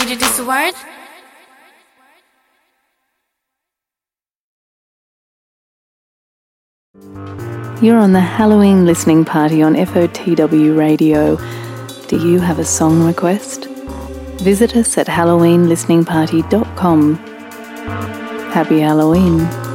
told you this word? You're on the Halloween listening party on FOTW Radio. Do you have a song request? Visit us at halloweenlisteningparty.com. Happy Halloween.